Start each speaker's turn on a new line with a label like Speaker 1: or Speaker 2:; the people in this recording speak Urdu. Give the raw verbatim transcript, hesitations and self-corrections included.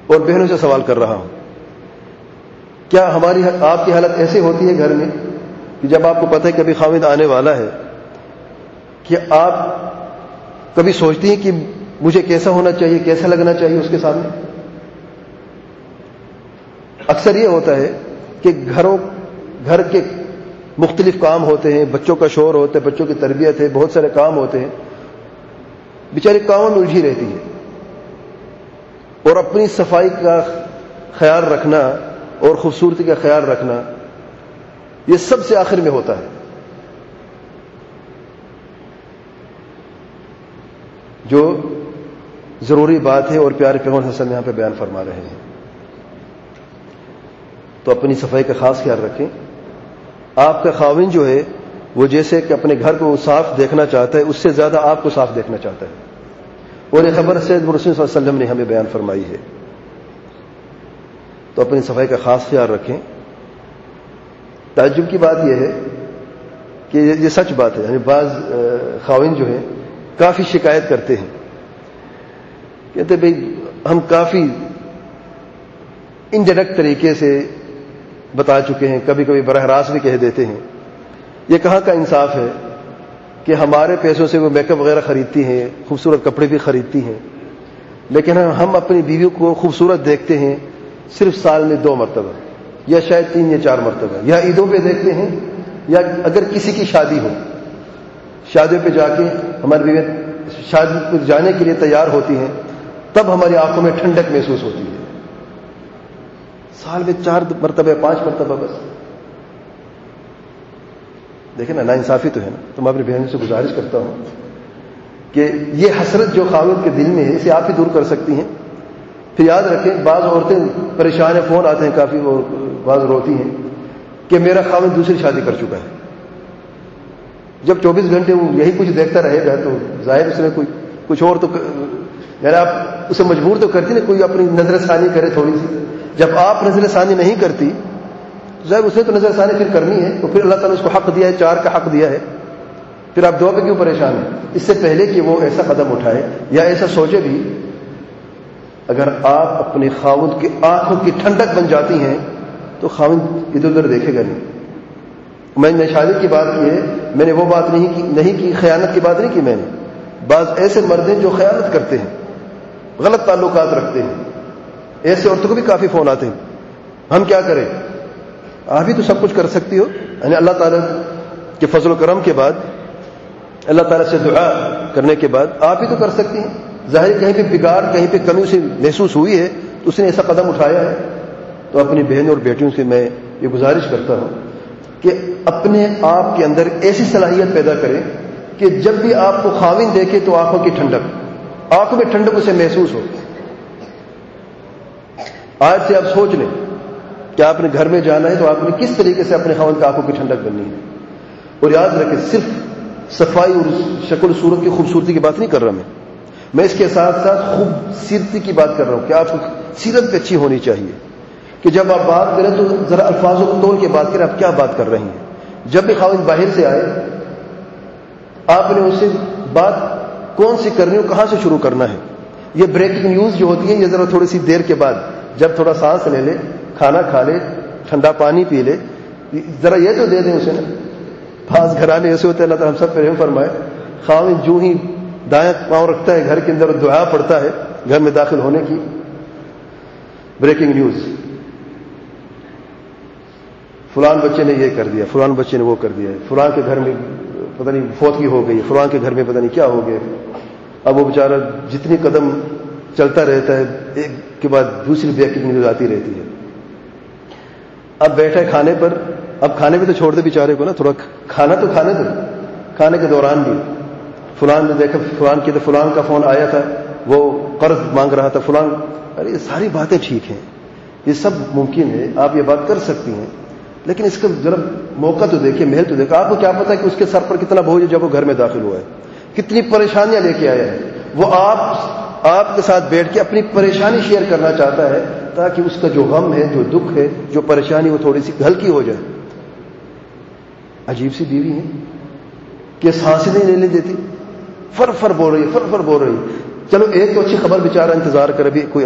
Speaker 1: اور بہنوں سے سوال کر رہا ہوں، کیا ہماری آپ کی حالت ایسی ہوتی ہے گھر میں کہ جب آپ کو پتہ ہے کہ ابھی خاوند آنے والا ہے، کہ آپ کبھی سوچتی ہیں کہ مجھے کیسا ہونا چاہیے، کیسا لگنا چاہیے اس کے سامنے؟ اکثر یہ ہوتا ہے کہ گھروں گھر کے مختلف کام ہوتے ہیں، بچوں کا شور ہوتا ہے، بچوں کی تربیت ہے، بہت سارے کام ہوتے ہیں، بیچاری کاموں میں الجھی رہتی ہے، اور اپنی صفائی کا خیال رکھنا اور خوبصورتی کا خیال رکھنا یہ سب سے آخر میں ہوتا ہے، جو ضروری بات ہے اور پیارے پیغمبر صلی اللہ علیہ وسلم یہاں پہ بیان فرما رہے ہیں۔ تو اپنی صفائی کا خاص خیال رکھیں۔ آپ کا خاوند جو ہے وہ جیسے کہ اپنے گھر کو صاف دیکھنا چاہتا ہے، اس سے زیادہ آپ کو صاف دیکھنا چاہتا ہے، اور یہ خبر سید رسول صلی اللہ علیہ وسلم نے ہمیں بیان فرمائی ہے۔ تو اپنی صفائی کا خاص خیال رکھیں۔ تعجب کی بات یہ ہے کہ یہ سچ بات ہے، یعنی بعض خاوند جو ہیں کافی شکایت کرتے ہیں، کہتے بھئی ہم کافی انڈائریکٹ طریقے سے بتا چکے ہیں، کبھی کبھی براہ راست بھی کہہ دیتے ہیں۔ یہ کہاں کا انصاف ہے کہ ہمارے پیسوں سے وہ میک اپ وغیرہ خریدتی ہیں، خوبصورت کپڑے بھی خریدتی ہیں، لیکن ہم اپنی بیوی کو خوبصورت دیکھتے ہیں صرف سال میں دو مرتبہ یا شاید تین یا چار مرتبہ، یا عیدوں پہ دیکھتے ہیں، یا اگر کسی کی شادی ہو، شادیوں پہ جا کے ہماری بیوی شادی پہ جانے کے لیے تیار ہوتی ہیں، تب ہماری آنکھوں میں ٹھنڈک محسوس ہوتی ہے۔ سال میں چار مرتبہ پانچ مرتبہ بس، دیکھیں نا، ناانصافی تو ہے نا۔ تو میں اپنی بہنوں سے گزارش کرتا ہوں کہ یہ حسرت جو خاوند کے دل میں ہے اسے آپ ہی دور کر سکتی ہیں۔ پھر یاد رکھیں، بعض عورتیں پریشان ہیں، فون آتے ہیں کافی، اور بعض روتی ہیں کہ میرا خاوند دوسری شادی کر چکا ہے۔ جب چوبیس گھنٹے وہ یہی کچھ دیکھتا رہے گا تو ظاہر اس نے کوئی کچھ اور تو یعنی آپ اسے مجبور تو کرتی نا، کوئی اپنی نظر ثانی کرے تھوڑی سی۔ جب آپ نظر ثانی نہیں کرتی ظاہر اس نے تو نظر ثانی پھر کرنی ہے، تو پھر اللہ تعالیٰ نے اس کو حق دیا ہے، چار کا حق دیا ہے، پھر آپ دو پہ کیوں پریشان ہیں؟ اس سے پہلے کہ وہ ایسا قدم اٹھائے یا ایسا سوچے بھی، اگر آپ اپنے خاوند کی آنکھوں کی ٹھنڈک بن جاتی ہیں تو خاوند ادھر ادھر دیکھے گا نہیں۔ میں نے شادی کی بات کی ہے، میں نے وہ بات نہیں کی نہیں کی خیانت کی بات نہیں کی میں نے۔ بعض ایسے مرد ہیں جو خیانت کرتے ہیں، غلط تعلقات رکھتے ہیں، ایسے عورتوں کو بھی کافی فون آتے ہیں۔ ہم کیا کریں؟ آپ بھی تو سب کچھ کر سکتی ہو، یعنی اللہ تعالیٰ کے فضل و کرم کے بعد، اللہ تعالیٰ سے دعا کرنے کے بعد آپ بھی تو کر سکتی ہیں۔ ظاہر کہیں پہ بگاڑ، کہیں پہ کمی سے محسوس ہوئی ہے تو اس نے ایسا قدم اٹھایا ہے۔ تو اپنی بہنوں اور بیٹیوں سے میں یہ گزارش کرتا ہوں کہ اپنے آپ کے اندر ایسی صلاحیت پیدا کریں کہ جب بھی آپ کو خاوند دیکھے تو آنکھوں کی ٹھنڈک، آنکھوں میں ٹھنڈک اسے محسوس ہو۔ آج سے آپ سوچ لیں کہ آپ نے گھر میں جانا ہے تو آپ نے کس طریقے سے اپنے خاوند کی آنکھوں کی ٹھنڈک بننی ہے۔ اور یاد رکھیں، صرف صفائی اور شکل صورت کی خوبصورتی کی بات نہیں کر رہا میں میں اس کے ساتھ ساتھ خوبصورتی کی بات کر رہا ہوں کہ آپ کو سیرت بھی اچھی ہونی چاہیے، کہ جب آپ بات کریں تو ذرا الفاظوں کو تول کے بات کریں، آپ کیا بات کر رہی ہیں۔ جب بھی خاوند باہر سے آئے، آپ نے اس سے بات کون سی کرنی ہو، کہاں سے شروع کرنا ہے۔ یہ بریکنگ نیوز جو ہوتی ہے، یہ ذرا تھوڑی سی دیر کے بعد، جب تھوڑا سانس لے لے، کھانا کھا لے، ٹھنڈا پانی پی لے، ذرا یہ تو دے دیں اسے نا۔ بعض گھرانے ایسے ہوتے ہیں، اللہ تعالیٰ ہم سب پہ رحم فرمائے، خاوند جو ہی دائیں پاؤں رکھتا ہے گھر کے اندر، دعا پڑتا ہے گھر میں داخل ہونے کی، بریکنگ نیوز، فلان بچے نے یہ کر دیا، فلان بچے نے وہ کر دیا، فلان کے گھر میں پتہ نہیں فوتگی ہو گئی، فلان کے گھر میں پتہ نہیں کیا ہو گیا۔ اب وہ بیچارہ جتنی قدم چلتا رہتا ہے، ایک کے بعد دوسری بریکنگ نیوز آتی رہتی ہے۔ اب بیٹھا ہے کھانے پر، اب کھانے پہ تو چھوڑ دے بیچارے کو نا، تھوڑا کھانا تو کھانے دو، کھانے کے دوران بھی فلان نے دیکھا، فلان کی تو فلان کا فون آیا تھا، وہ قرض مانگ رہا تھا فلان۔ ارے یہ ساری باتیں ٹھیک ہیں، یہ سب ممکن ہے، آپ یہ بات کر سکتی ہیں، لیکن اس کا ذرا موقع تو دیکھیں، محل تو دیکھیں۔ آپ کو کیا پتا کہ اس کے سر پر کتنا بوجھ ہے جب وہ گھر میں داخل ہوا ہے، کتنی پریشانیاں لے کے آیا ہے۔ وہ آپ آپ کے ساتھ بیٹھ کے اپنی پریشانی شیئر کرنا چاہتا ہے تاکہ اس کا جو غم ہے، جو دکھ ہے، جو پریشانی، وہ تھوڑی سی ہلکی ہو جائے۔ عجیب سی بیوی ہے کہ سانسیں نہیں لینے دیتی، فر فر بول رہی ہے، فر فر بول رہی ہے۔ چلو ایک تو اچھی خبر بیچارہ انتظار کر، ابھی کوئی